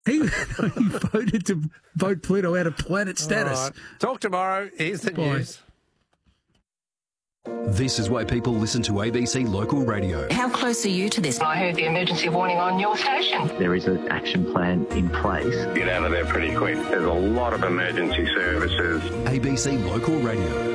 He voted to vote Pluto out of planet status. All right. Talk tomorrow. Here's the news. This is why people listen to ABC Local Radio. How close are you to this? I heard the emergency warning on your station. There is an action plan in place. Get out of there pretty quick. There's a lot of emergency services. ABC Local Radio.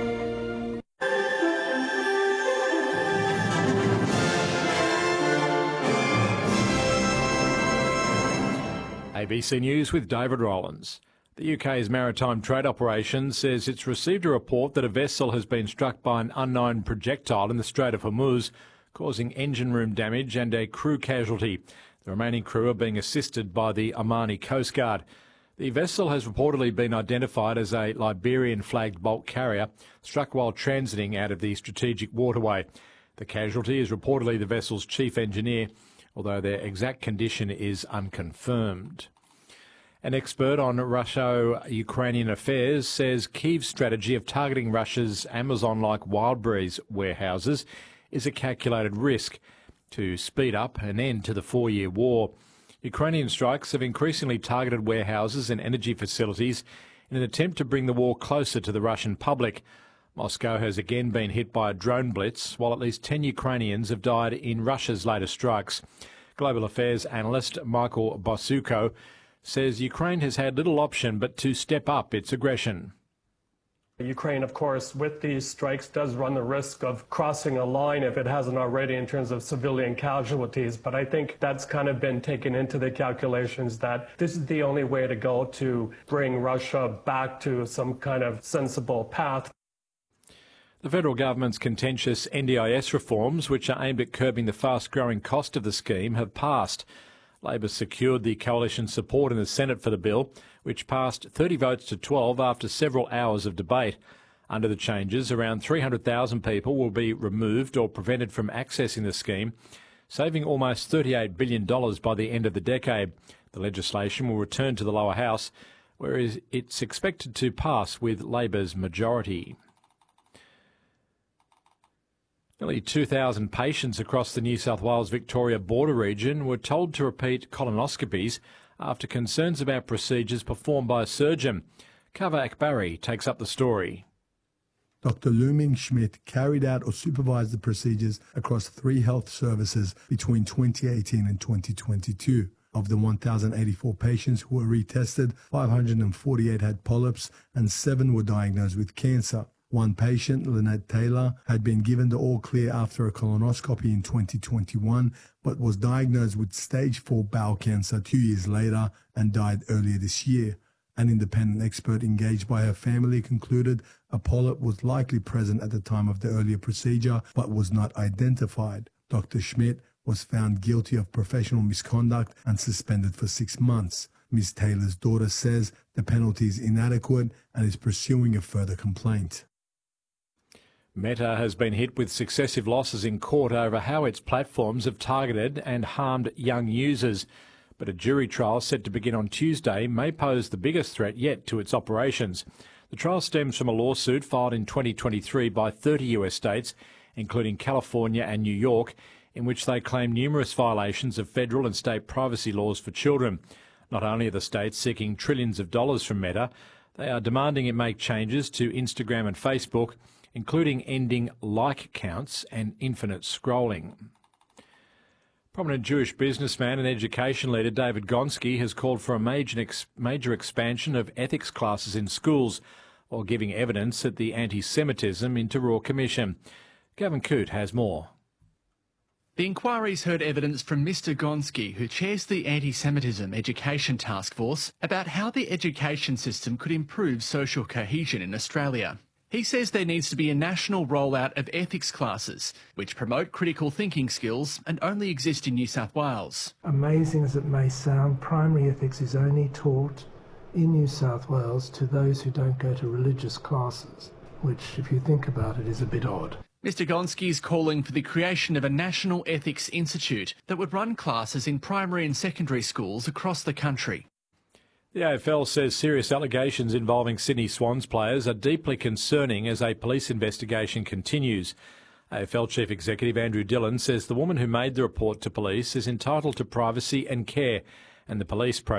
ABC News with David Rollins. The UK's Maritime Trade Operation says it's received a report that a vessel has been struck by an unknown projectile in the Strait of Hormuz, causing engine room damage and a crew casualty. The remaining crew are being assisted by the Omani Coast Guard. The vessel has reportedly been identified as a Liberian-flagged bulk carrier struck while transiting out of the strategic waterway. The casualty is reportedly the vessel's chief engineer, although their exact condition is unconfirmed. An expert on Russo-Ukrainian affairs says Kyiv's strategy of targeting Russia's Amazon-like Wildberries warehouses is a calculated risk to speed up an end to the four-year war. Ukrainian strikes have increasingly targeted warehouses and energy facilities in an attempt to bring the war closer to the Russian public. Moscow has again been hit by a drone blitz, while at least 10 Ukrainians have died in Russia's latest strikes. Global affairs analyst Michael Bosuko says Ukraine has had little option but to step up its aggression. Ukraine, of course, with these strikes does run the risk of crossing a line if it hasn't already in terms of civilian casualties. But I think that's kind of been taken into the calculations that this is the only way to go to bring Russia back to some kind of sensible path. The federal government's contentious NDIS reforms, which are aimed at curbing the fast-growing cost of the scheme, have passed. Labor secured the coalition support in the Senate for the bill, which passed 30 votes to 12 after several hours of debate. Under the changes, around 300,000 people will be removed or prevented from accessing the scheme, saving almost $38 billion by the end of the decade. The legislation will return to the lower house, where it's expected to pass with Labor's majority. Nearly 2,000 patients across the New South Wales-Victoria border region were told to repeat colonoscopies after concerns about procedures performed by a surgeon. Kava Akbari takes up the story. Dr. Lu-Ming Schmidt carried out or supervised the procedures across 3 health services between 2018 and 2022. Of the 1,084 patients who were retested, 548 had polyps and 7 were diagnosed with cancer. One patient, Lynette Taylor, had been given the all-clear after a colonoscopy in 2021, but was diagnosed with stage 4 bowel cancer 2 years later and died earlier this year. An independent expert engaged by her family concluded a polyp was likely present at the time of the earlier procedure, but was not identified. Dr. Schmidt was found guilty of professional misconduct and suspended for 6 months. Ms. Taylor's daughter says the penalty is inadequate and is pursuing a further complaint. Meta has been hit with successive losses in court over how its platforms have targeted and harmed young users. But a jury trial set to begin on Tuesday may pose the biggest threat yet to its operations. The trial stems from a lawsuit filed in 2023 by 30 US states, including California and New York, in which they claim numerous violations of federal and state privacy laws for children. Not only are the states seeking trillions of dollars from Meta, they are demanding it make changes to Instagram and Facebook, including ending like counts and infinite scrolling. Prominent Jewish businessman and education leader David Gonski has called for a major expansion of ethics classes in schools, while giving evidence at the Anti-Semitism into Royal Commission. Gavin Coote has more. The inquiry's heard evidence from Mr Gonski, who chairs the Anti-Semitism Education Task Force, about how the education system could improve social cohesion in Australia. He says there needs to be a national rollout of ethics classes, which promote critical thinking skills and only exist in New South Wales. Amazing as it may sound, primary ethics is only taught in New South Wales to those who don't go to religious classes, which, if you think about it, is a bit odd. Mr Gonski is calling for the creation of a National Ethics Institute that would run classes in primary and secondary schools across the country. The AFL says serious allegations involving Sydney Swans players are deeply concerning as a police investigation continues. AFL Chief Executive Andrew Dillon says the woman who made the report to police is entitled to privacy and care and the police